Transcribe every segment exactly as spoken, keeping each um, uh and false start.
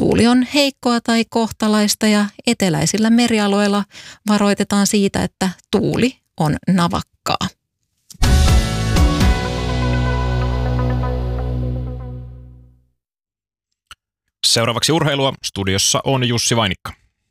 Tuuli on heikkoa tai kohtalaista ja eteläisillä merialueilla varoitetaan siitä, että tuuli on navakkaa. Seuraavaksi urheilua. Studiossa on Jussi Vainikka.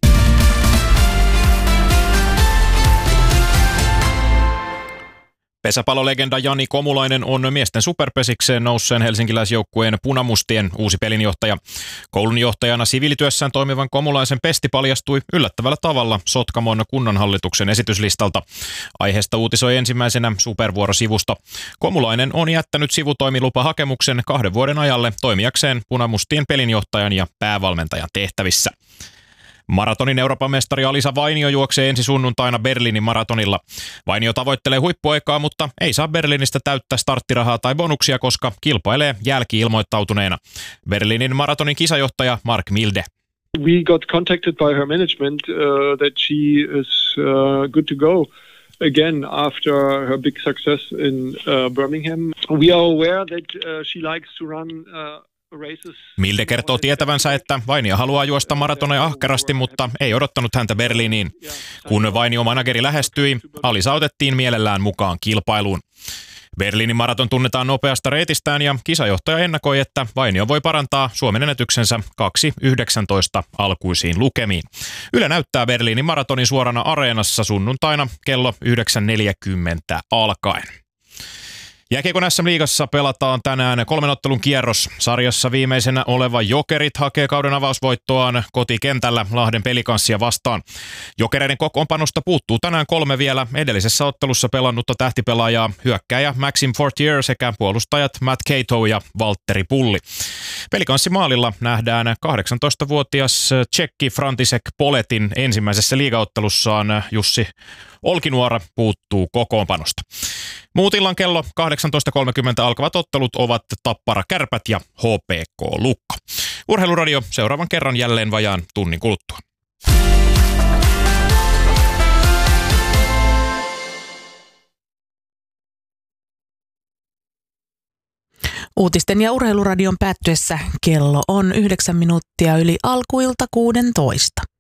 Pesäpallolegenda Jani Komulainen on miesten superpesikseen nousseen helsinkiläisjoukkueen punamustien uusi pelinjohtaja. Koulun johtajana siviilityössään toimivan Komulaisen pesti paljastui yllättävällä tavalla Sotkamon kunnanhallituksen esityslistalta. Aiheesta uutisoi ensimmäisenä Supervuoro-sivusto. Komulainen on jättänyt sivutoimilupahakemuksen kahden vuoden ajalle toimijakseen punamustien pelinjohtajan ja päävalmentajan tehtävissä. Maratonin Euroopan mestari Alisa Vainio juoksee ensi sunnuntaina Berliinin maratonilla. Vainio tavoittelee huippuaikaa, mutta ei saa Berliinistä täyttä starttirahaa tai bonuksia, koska kilpailee jälki-ilmoittautuneena. Berliinin maratonin kisajohtaja Mark Milde. We got contacted by her management uh, that she is uh, good to go again after her big success in uh, Birmingham. We are aware that uh, she likes to run uh, Milde kertoo tietävänsä, että Vainio haluaa juosta maratoneja ahkerasti, mutta ei odottanut häntä Berliiniin. Kun Vainio manageri lähestyi, Alisa otettiin mielellään mukaan kilpailuun. Berliinin maraton tunnetaan nopeasta reitistään ja kisajohtaja ennakoi, että Vainio voi parantaa Suomen ennätyksensä kaksi yhdeksäntoista alkuisiin lukemiin. Yle näyttää Berliinin maratonin suorana areenassa sunnuntaina kello yhdeksän neljäkymmentä alkaen. Jääkiekon äs äm-liigassa pelataan tänään kolmen ottelun kierros. Sarjassa viimeisenä oleva Jokerit hakee kauden avausvoittoaan kotikentällä Lahden Pelikanssia vastaan. Jokereiden kokoonpanosta puuttuu tänään kolme vielä edellisessä ottelussa pelannutta tähtipelaajaa, hyökkääjä Maxim Fortier sekä puolustajat Matt Cato ja Valtteri Pulli. Pelikanssi maalilla nähdään kahdeksantoistavuotias tsekki František Poletin ensimmäisessä liigaottelussaan. Jussi Olkinuora puuttuu kokoonpanosta. Muut illan kello kahdeksantoista kolmekymmentä alkavat ottelut ovat Tappara Kärpät ja H P K Lukko. Urheiluradio seuraavan kerran jälleen vajaan tunnin kuluttua. Uutisten ja urheiluradion päättyessä kello on yhdeksän minuuttia yli alkuilta kuudentoista.